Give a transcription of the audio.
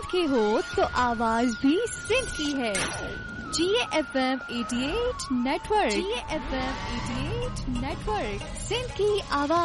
सिंध के हो तो आवाज भी सिंध की है। GFM 88 network, GFM 88 network, Sindh की आवाज।